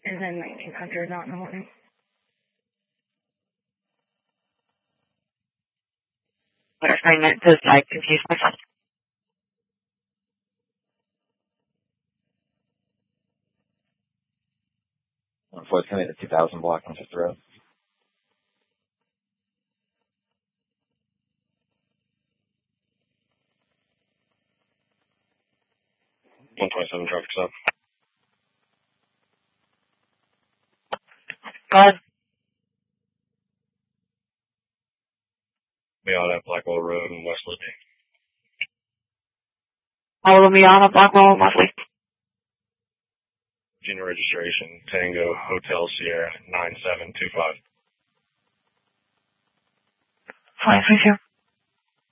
And then 1900 out in the morning. What assignment does I confuse myself? Unfortunately, the 2000 block on Fifth Road. $127 traffic stop. Go ahead. Beyond at Blackwell Road in West Libby. Follow me on a Blackwell monthly. Virginia registration, Tango Hotel Sierra 9725. Fine, thank you.